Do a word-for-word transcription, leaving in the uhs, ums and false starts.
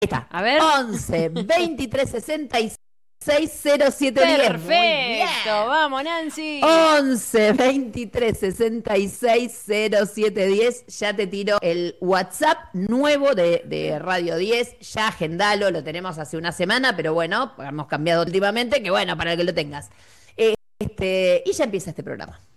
Está. A ver. once, veintitrés, sesenta y seis, cero siete, diez. Muy bien. Perfecto, vamos, Nancy. once, veintitrés, sesenta y seis, cero siete, diez. Ya te tiro el WhatsApp nuevo de, de Radio diez. Ya agendalo, lo tenemos hace una semana, pero bueno, hemos cambiado últimamente, que bueno, para que lo tengas. Eh, Este, y ya empieza este programa.